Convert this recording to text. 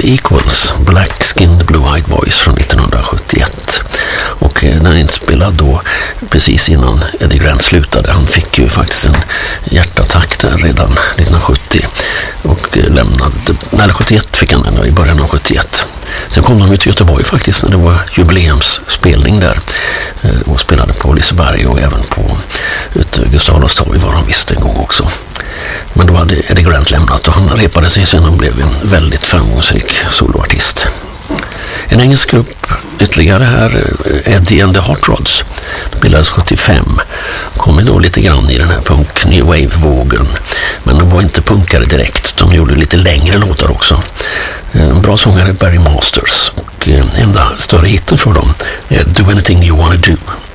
Equals, Black Skinned Blue-Eyed Boys från 1971. Och den är inspelad då precis innan Eddie Grant slutade. Han fick ju faktiskt en hjärtattack där redan 1970 och lämnade, eller 71 fick han den i början av 71. Sen kom de till Göteborg faktiskt när det var jubileumsspelning där och spelade på Liseberg och även på Gustav Adolfs torg var de visst en gång också. Men då hade Eddie Grant lämnat och han repade sig sen och blev en väldigt framgångsrik soloartist. En engelsk grupp ytterligare här, Eddie and the Hot Rods, bildades 75, kom då lite grann i den här punk new wave-vågen, men de var inte punkare direkt, de gjorde lite längre låtar också. En bra sångare Barry Masters och enda större hitten för dem är Do Anything You Wanna Do.